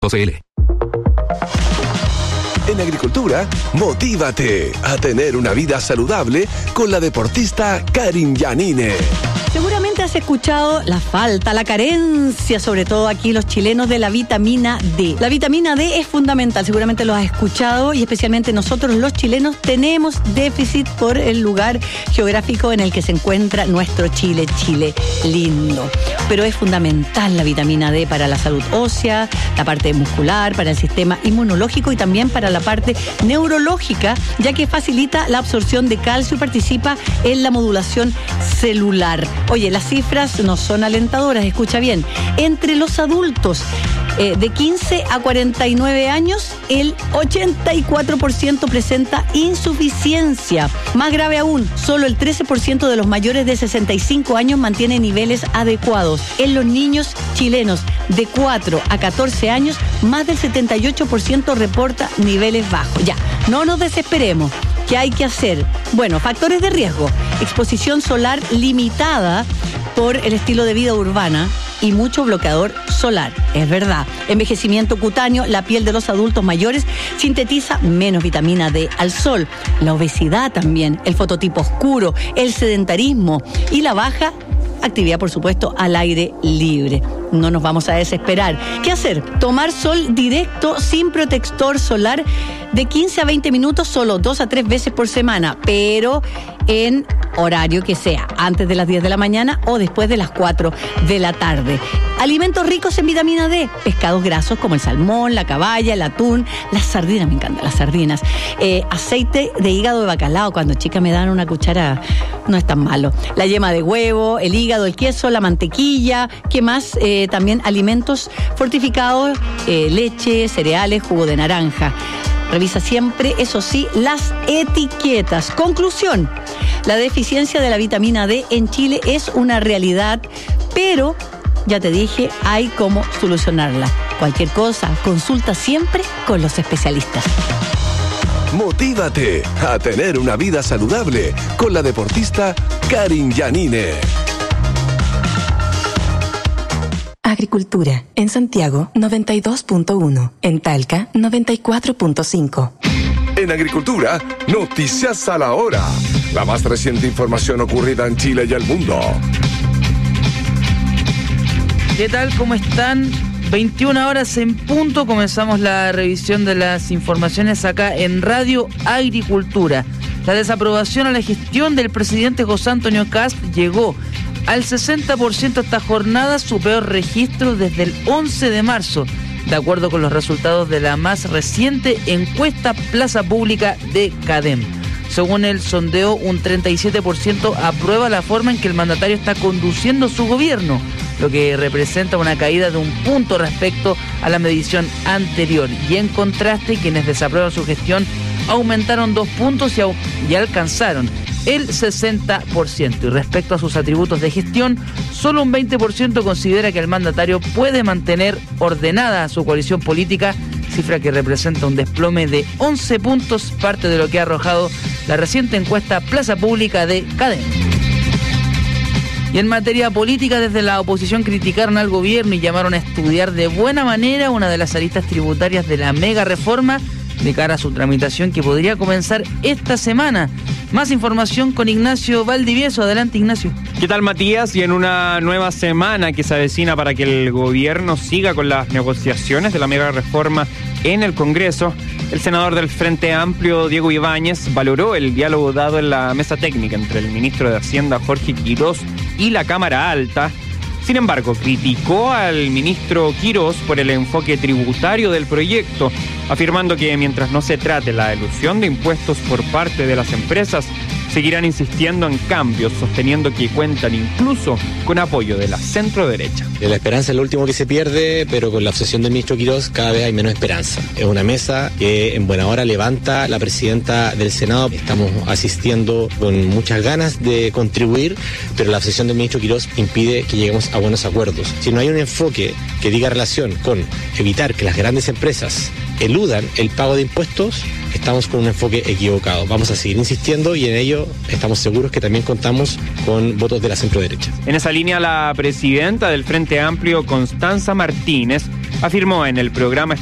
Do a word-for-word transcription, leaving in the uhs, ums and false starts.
En Agricultura, motívate a tener una vida saludable con la deportista Karin Yanine. Seguramente has escuchado la falta, la carencia, sobre todo aquí los chilenos, de la vitamina D. La vitamina D es fundamental, seguramente lo has escuchado, y especialmente nosotros los chilenos tenemos déficit por el lugar geográfico en el que se encuentra nuestro Chile, Chile lindo. Pero es fundamental la vitamina D para la salud ósea, la parte muscular, para el sistema inmunológico y también para la parte neurológica, ya que facilita la absorción de calcio y participa en la modulación celular. Oye, las cifras no son alentadoras, escucha bien. Entre los adultos eh, de quince a cuarenta y nueve años, el ochenta y cuatro por ciento presenta insuficiencia. Más grave aún, solo el trece por ciento de los mayores de sesenta y cinco años mantiene niveles adecuados. En los niños chilenos de cuatro a catorce años, más del setenta y ocho por ciento reporta niveles bajos. Ya, no nos desesperemos. ¿Qué hay que hacer? Bueno, factores de riesgo: exposición solar limitada por el estilo de vida urbana y mucho bloqueador solar, es verdad. Envejecimiento cutáneo: la piel de los adultos mayores sintetiza menos vitamina D al sol. La obesidad también, el fototipo oscuro, el sedentarismo y la baja actividad, por supuesto, al aire libre. No nos vamos a desesperar. ¿Qué hacer? Tomar sol directo sin protector solar de quince a veinte minutos, solo dos a tres veces por semana, pero en horario que sea, antes de las diez de la mañana o después de las cuatro de la tarde. Alimentos ricos en vitamina D: pescados grasos como el salmón, la caballa, el atún, las sardinas, me encantan las sardinas, eh, aceite de hígado de bacalao, cuando chica me dan una cuchara, no es tan malo, la yema de huevo, el hígado, el queso, la mantequilla. ¿Qué más? Eh, también alimentos fortificados, eh, leche, cereales, jugo de naranja. Revisa siempre, eso sí, las etiquetas. Conclusión: la deficiencia de la vitamina D en Chile es una realidad, pero ya te dije, hay cómo solucionarla. Cualquier cosa, consulta siempre con los especialistas. Motívate a tener una vida saludable con la deportista Karin Yanine. Agricultura, en Santiago noventa y dos punto uno, en Talca noventa y cuatro punto cinco. En Agricultura, noticias a la hora. La más reciente información ocurrida en Chile y el mundo. ¿Qué tal? ¿Cómo están? veintiuna horas en punto, comenzamos la revisión de las informaciones acá en Radio Agricultura. La desaprobación a la gestión del presidente José Antonio Kast llegó al sesenta por ciento esta jornada, su peor registro desde el once de marzo, de acuerdo con los resultados de la más reciente encuesta Plaza Pública de CADEM. Según el sondeo, un treinta y siete por ciento aprueba la forma en que el mandatario está conduciendo su gobierno, lo que representa una caída de un punto respecto a la medición anterior. Y en contraste, quienes desaprueban su gestión aumentaron dos puntos y, au- y alcanzaron el sesenta por ciento. Y respecto a sus atributos de gestión, solo un veinte por ciento considera que el mandatario puede mantener ordenada su coalición política, cifra que representa un desplome de once puntos, parte de lo que ha arrojado la reciente encuesta Plaza Pública de CADEM. Y en materia política, desde la oposición criticaron al gobierno y llamaron a estudiar de buena manera una de las aristas tributarias de la mega reforma de cara a su tramitación, que podría comenzar esta semana. Más información con Ignacio Valdivieso. Adelante, Ignacio. ¿Qué tal, Matías? Y en una nueva semana que se avecina para que el gobierno siga con las negociaciones de la mega reforma en el Congreso, el senador del Frente Amplio, Diego Ibáñez, valoró el diálogo dado en la mesa técnica entre el ministro de Hacienda, Jorge Quirós, y la Cámara Alta. Sin embargo, criticó al ministro Quirós por el enfoque tributario del proyecto, afirmando que mientras no se trate la elusión de impuestos por parte de las empresas, seguirán insistiendo en cambios, sosteniendo que cuentan incluso con apoyo de la centro-derecha. La esperanza es lo último que se pierde, pero con la obsesión del ministro Quirós cada vez hay menos esperanza. Es una mesa que en buena hora levanta la presidenta del Senado. Estamos asistiendo con muchas ganas de contribuir, pero la obsesión del ministro Quirós impide que lleguemos a buenos acuerdos. Si no hay un enfoque que diga relación con evitar que las grandes empresas eludan el pago de impuestos, estamos con un enfoque equivocado. Vamos a seguir insistiendo y en ello estamos seguros que también contamos con votos de la centroderecha. En esa línea, la presidenta del Frente Amplio, Constanza Martínez, afirmó en el programa